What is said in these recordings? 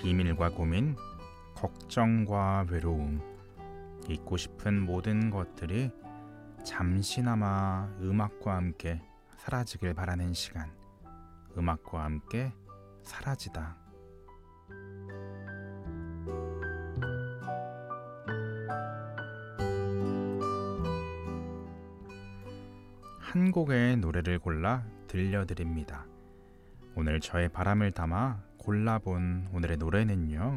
비밀과 고민, 걱정과 외로움, 잊고 싶은 모든 것들이 잠시나마 음악과 함께 사라지길 바라는 시간. 음악과 함께 사라지다. 한 곡의 노래를 골라 들려드립니다. 오늘 저의 바람을 담아 골라본 오늘의 노래는요,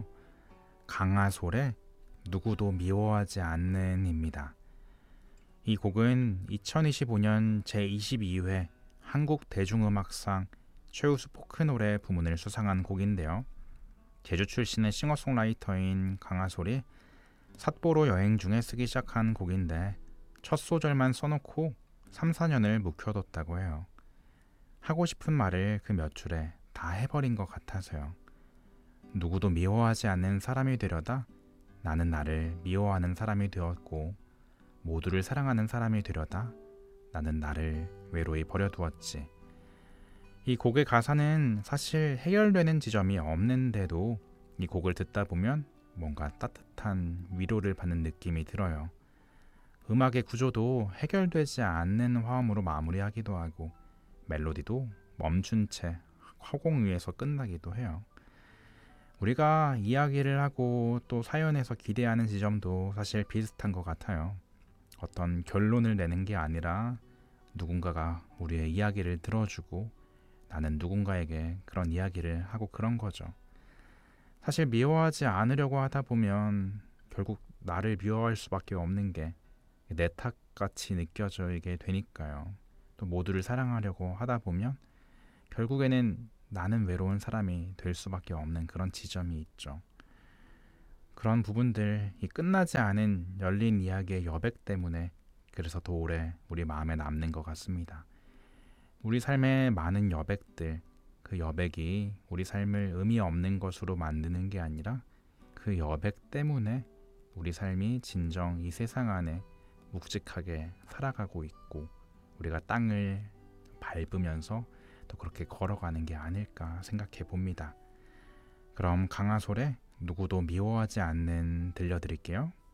강하솔의 누구도 미워하지 않는입니다. 이 곡은 2025년 제22회 한국대중음악상 최우수 포크노래 부문을 수상한 곡인데요. 제주 출신의 싱어송라이터인 강하솔이 삿포로 여행 중에 쓰기 시작한 곡인데 첫 소절만 써놓고 3, 4년을 묵혀뒀다고 해요. 하고 싶은 말을 그 몇 줄에 다 해버린 것 같아서요. 누구도 미워하지 않는 사람이 되려다 나는 나를 미워하는 사람이 되었고, 모두를 사랑하는 사람이 되려다 나는 나를 외로이 버려두었지. 이 곡의 가사는 사실 해결되는 지점이 없는데도 이 곡을 듣다 보면 뭔가 따뜻한 위로를 받는 느낌이 들어요. 음악의 구조도 해결되지 않는 화음으로 마무리하기도 하고, 멜로디도 멈춘 채 허공 위에서 끝나기도 해요. 우리가 이야기를 하고 또 사연에서 기대하는 지점도 사실 비슷한 것 같아요. 어떤 결론을 내는 게 아니라 누군가가 우리의 이야기를 들어주고 나는 누군가에게 그런 이야기를 하고 그런 거죠. 사실 미워하지 않으려고 하다 보면 결국 나를 미워할 수밖에 없는 게 내 탓같이 느껴지게 되니까요. 또 모두를 사랑하려고 하다 보면 결국에는 나는 외로운 사람이 될 수밖에 없는 그런 지점이 있죠. 그런 부분들, 이 끝나지 않은 열린 이야기의 여백 때문에 그래서 더 오래 우리 마음에 남는 것 같습니다. 우리 삶의 많은 여백들, 그 여백이 우리 삶을 의미 없는 것으로 만드는 게 아니라 그 여백 때문에 우리 삶이 진정 이 세상 안에 묵직하게 살아가고 있고 우리가 땅을 밟으면서 또 그렇게 걸어가는 게 아닐까 생각해 봅니다. 그럼 강하솔의 누구도 미워하지 않는 들려드릴게요.